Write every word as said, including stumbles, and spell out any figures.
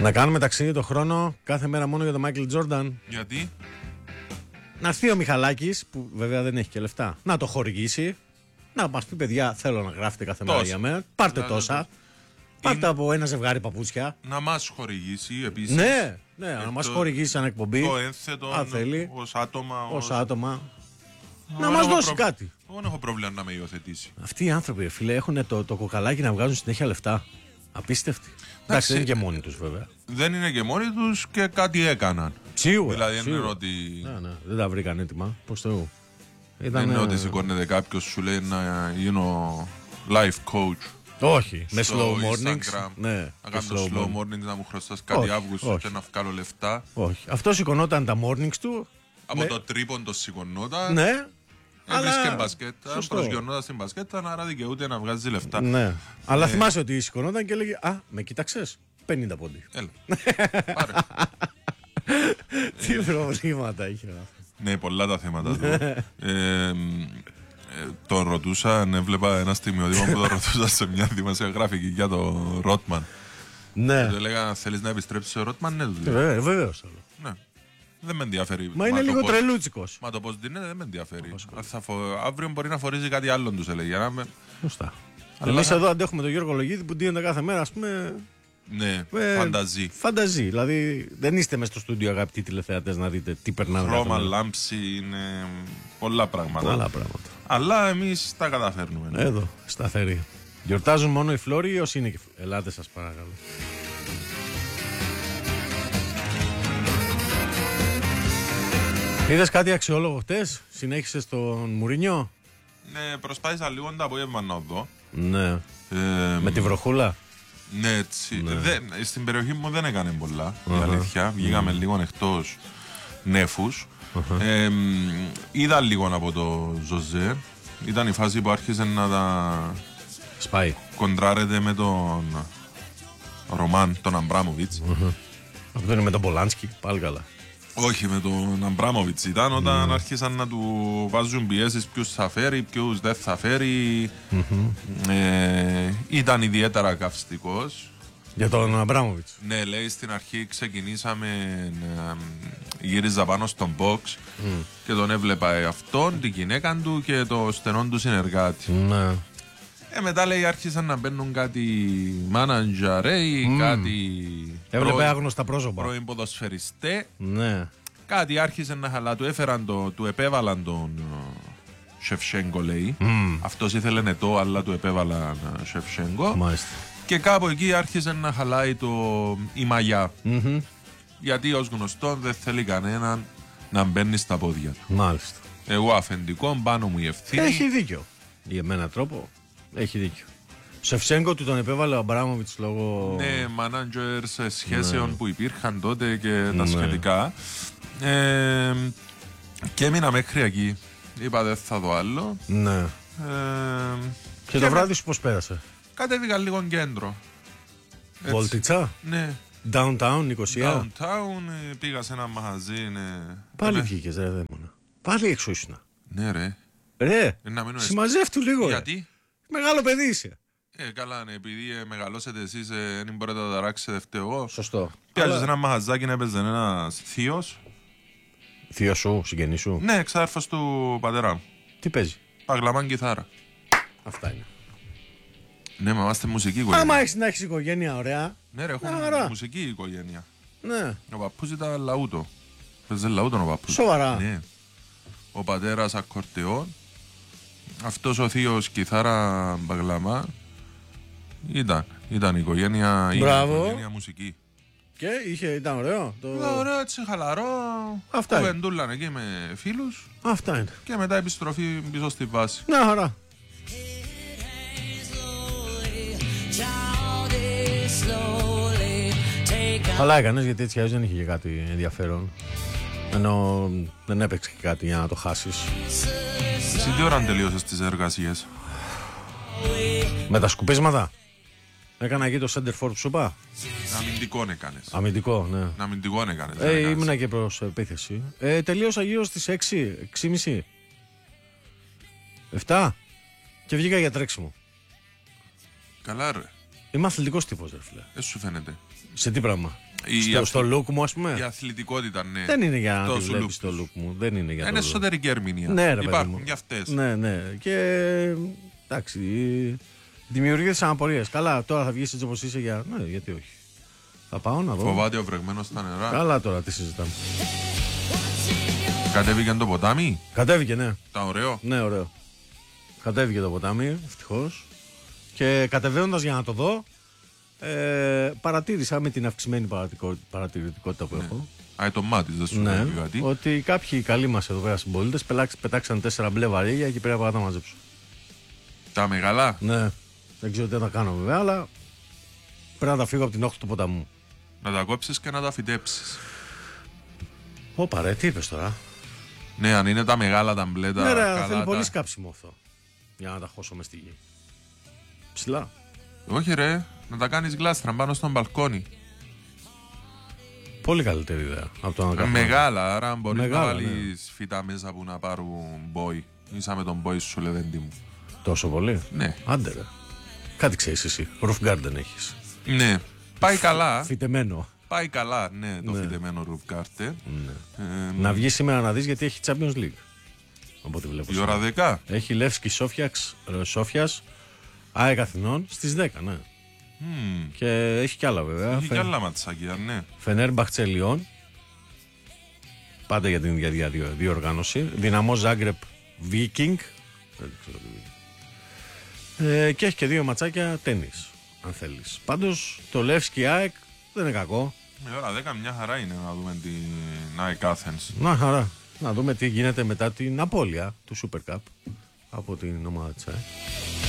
Να κάνουμε ταξίδι το χρόνο κάθε μέρα μόνο για τον Μάικλ Τζόρνταν. Γιατί? Να έρθει ο Μιχαλάκης, που βέβαια δεν έχει και λεφτά, να το χορηγήσει. Να μας πει, παιδιά, θέλω να γράφετε κάθε μέρα για μένα. Πάρτε Λάζε τόσα. Το... Πάρτε είναι... από ένα ζευγάρι παπούτσια. Να μας χορηγήσει επίσης. Ναι, ναι, να μας το... χορηγήσει σαν εκπομπή. Το ένθετο, ως άτομα. Ως άτομα. Να μας δώσει προ... κάτι. Εγώ δεν έχω πρόβλημα να με υιοθετήσει. Αυτοί οι άνθρωποι, φίλε, έχουν το, το κοκαλάκι να βγάζουν συνέχεια λεφτά. Απίστευτοι. Εντάξει, δεν είναι και μόνοι τους, βέβαια. Δεν είναι και μόνοι τους και κάτι έκαναν. Σίγουρα. Δηλαδή σίγουρα. είναι ότι. Ναι, ναι, δεν τα βρήκαν έτοιμα. Πώς το. Δεν είναι ότι σηκώνεται κάποιος σου λέει να γίνω life coach. Όχι, με slow mornings. Ναι, να κάνω slow, slow mornings, να μου χρωστάς κάτι Αύγουστο και να βγάλω λεφτά. Όχι. Αυτό σηκωνόταν τα mornings του. Από με... το τρίποντο σηκωνόταν. Ναι. Έβρισκε αλλά... μπασκέτα, προσγειωνόταν στην μπασκέτα, άρα δικαιούται να βγάζει λεφτά. Ναι. Αλλά ε... θυμάσαι ότι σηκωνόταν και έλεγε Α, με κοίταξες, πενήντα πόντι. Έλα. Πάρε. Τι προβλήματα είχε αυτό. Ναι, πολλά τα θέματα του. ε, τον ρωτούσα, αν έβλεπα ένα στιγμιότυπο που τον ρωτούσα σε μια δημοσιογραφική για τον Ρότμαν. Ναι. Του έλεγα, θέλεις να επιστρέψεις σε Ρότμαν, ναι, του λέω. Βεβαίως θέλω. Ναι. Δεν με ενδιαφέρει. Μα είναι λίγο τρελούτσικος. Μα το πώς δίνεται δεν με ενδιαφέρει. Αύριο μπορεί να φορίζει κάτι άλλο, τους έλεγε. Σωστά. Εμείς εδώ αντέχουμε τον Γιώργο Λογίδη που ντύνεται κάθε μέρα, ας πούμε. Ναι, ε, φανταζή. Φανταζή. Δηλαδή δεν είστε μες στο στούντιο, αγαπητοί τηλεθεατές, να δείτε τι περνάμε. Χρώμα, λάμψη, είναι πολλά πράγματα. Πολλά πράγματα. Αλλά εμείς τα καταφέρνουμε. Ναι. Εδώ, σταθεροί. Γιορτάζουν μόνο οι φλόροι ή όσοι είναι και. Ελάτε, σας παρακαλώ. Είδες κάτι αξιόλογο χτες, συνέχισες τον Μουρίνιο. Ναι, προσπάθησα λίγο τα απόγευμα να δω. Ναι. Ε, με τη βροχούλα. Ναι, έτσι. Ναι. Δεν, στην περιοχή μου δεν έκανε πολλά, uh-huh. η αλήθεια. Βγήκαμε uh-huh. λίγο εκτός νέφους. Uh-huh. Ε, είδα λίγο από το Ζωζέ. Ήταν η φάση που άρχισε να τα σπάει. Κοντράρεται με τον Ρωμάν, τον Αμπράμοβιτς. Uh-huh. Αυτό είναι με τον Πολάνσκι, πάλι καλά. Όχι, με τον Αμπράμοβιτς ήταν όταν mm. άρχισαν να του βάζουν πιέσεις ποιους θα φέρει, ποιους δεν θα φέρει. Mm-hmm. Ε, ήταν ιδιαίτερα καυστικός. Για τον Αμπράμοβιτς. Ναι, λέει στην αρχή ξεκινήσαμε, ε, γύριζα πάνω στον box mm. και τον έβλεπα αυτόν, την γυναίκα του και το στενόν του συνεργάτη. Mm. Ε, μετά λέει άρχισαν να μπαίνουν κάτι μάναντζαρέι, mm. κάτι. Έβλεπε άγνωστα πρόσωπα. Πρώην ποδοσφαιριστέ. Ναι. Κάτι άρχισε να χαλά. Του έφεραν το, του επέβαλαν τον Σεφτσένκο, λέει. Mm. Αυτός ήθελε νετό, αλλά του επέβαλαν Σεφτσένκο. Μάλιστα. Και κάπου εκεί άρχισε να χαλάει το, η μαγιά. Mm-hmm. Γιατί ως γνωστό δεν θέλει κανέναν να μπαίνει στα πόδια του. Μάλιστα. Εγώ αφεντικό, πάνω μου η ευθύνη. Έχει δίκιο. Για μένα τρόπο. Έχει δίκιο. Σεφτσένκο του τον επέβαλε ο Αμπράμοβιτς λόγω. Ναι, managers σχέσεων ναι. που υπήρχαν τότε και ναι. τα σχετικά. Ε, και έμεινα μέχρι εκεί. Είπα δεν θα δω άλλο. Ναι. Ε, και, και το βράδυ σου πώς πέρασε? Κατέβηκα λίγο κέντρο. Βόλτιτσα. Ναι. Downtown, Νικοσία. Downtown, πήγα σε ένα μαγαζί. Ναι. Πάλι ναι. βγήκες, ρε δαίμονα. Πάλι έξω ήσουνα. Ναι, ρε. Ρε. Συμμαζεύτου λίγο. Γιατί? Ρε. Μεγάλο παιδί είσαι. Ε, καλά, ναι, επειδή ε, μεγαλώσετε εσείς, δεν ε, μπορείτε να τα ταράξετε, φταίω εγώ. Σωστό. Πιάζεις Αλλά... ένα μαγαζάκι να έπαιζε ένας θείος. Θείος σου, συγγενής σου. Ναι, ξάδερφος του πατέρα μου. Τι παίζει? Παγλαμάν κιθάρα. Αυτά είναι. Ναι, μα είμαστε μουσική οικογένεια. Άμα έχεις να έχεις οικογένεια, ωραία. Ναι, ρε, έχουμε Άρα. μουσική οικογένεια. Ναι. Ο παππούς ήταν λαούτο. Παίζε λαούτο ο παππούς. Σοβαρά. Ναι. Ο πατέρας ακορτεόν. Αυτός ο θείος κιθάρα μπαγλαμά. Ήταν, ήταν η οικογένεια, η οικογένεια μουσική. Και είχε, ήταν ωραίο. Το... Ήταν ωραίο, έτσι χαλαρό. Αυτά είναι. Κουβεντούλαν εκεί με φίλους. Αυτά είναι. Και μετά επιστροφή πίσω στη βάση. Να χαρά. Αλλά έκανες γιατί έτσι δεν είχε και κάτι ενδιαφέρον. Ενώ δεν έπαιξε και κάτι για να το χάσεις. Εσύ τι ώρα τελείωσες τις εργασίες? Με τα σκουπίσματα. Έκανα εκεί το center for που σου είπα. Αμυντικό έκανες. Αμυντικό, ναι. Αμυντικό έκανες. Ε, ήμουνα και προς επίθεση. Ε, τελείωσα γύρω στις έξι, έξι και μισή. επτά. Και βγήκα για τρέξιμο. Καλά ρε. Είμαι αθλητικός τύπος, ρε φίλε. Δεν σου φαίνεται. Σε τι πράγμα? Η, στο, η στο look μου, ας πούμε. Η αθλητικότητα, ναι. Δεν είναι για να το τη βλέπεις το look μου. Δεν είναι για είναι το look. εσωτερική ερμηνεία. Ναι, ρε, υπάρχουν και αυτές. Ναι, ναι. Και εντάξει, δημιουργείται αναπορίες. Καλά, τώρα θα βγεις έτσι όπως είσαι για. Ναι, γιατί όχι. Θα πάω να δω. Φοβάται ο βρεγμένος στα νερά. Καλά, τώρα τι συζητάμε. Κατέβηκε το ποτάμι. Κατέβηκε, ναι. Τα ωραίο. Ναι, ωραίο. Κατέβηκε το ποτάμι, ευτυχώς. Και κατεβαίνοντας για να το δω, ε, παρατήρησα με την αυξημένη παρατηρητικότητα που ναι. έχω. Α, το μάτι, δεν σου ναι, λέει κάτι. ότι κάποιοι καλοί μας εδώ πέρα συμπολίτες πετάξαν τέσσερα μπλε βαρύγια και πρέπει να τα μαζέψω. Τα μεγάλα. Ναι, δεν ξέρω τι θα τα κάνω βέβαια, αλλά πρέπει να τα φύγω από την όχθη του ποταμού. Να τα κόψεις και να τα φυτέψεις. Ωπα ρε, τι είπες τώρα? Ναι, αν είναι τα μεγάλα τα μπλε, τα ναι, ρε, καλά, θέλει τα... πολύ σκάψιμο αυτό. Για να τα χώσω μες στη γη. Ψηλά. Όχι ρε, να τα κάνεις γλάστρα πάνω στον μπαλκόνι. Πολύ καλύτερη ιδέα από το να κάνω. Μεγάλα, άρα μπορείς Μεγάλα, να βάλεις ναι. φύτα μέσα που να πάρουν μπόι. Ίσα με τον μπόι σου λεβέντη μου. Τόσο πολύ? Ναι. Άντε ρε. Κάτι ξέρεις εσύ. Roof garden έχεις. Ναι. Πάει καλά. Φυτεμένο. Πάει καλά, ναι, το ναι. φυτεμένο roof garden. Ναι. Ε, να βγει σήμερα να δεις γιατί έχει Champions League. Από ό,τι βλέπω. Η ώρα δέκα. Έχει Λεύσκι Σόφιας, ΑΕΚ Αθηνών στις δέκα, ναι. Mm. Και έχει κι άλλα βέβαια. Έχει Φε... κι άλλα ματσάκια, ναι. Φενέρμπαχτσε Λιόν. Πάντα για την ίδια διοργάνωση. Δυναμό Ζάγκρεπ Βίκινγκ. Ε, και έχει και δύο ματσάκια τένις, αν θέλεις. Πάντως το Λεύσκι ΑΕΚ δεν είναι κακό. Η ώρα δέκα μια χαρά είναι να δούμε την ΑΕΚ Athens. Να χαρά. Να δούμε τι γίνεται μετά την απώλεια του Super Cup από την ομάδα της ΑΕΚ.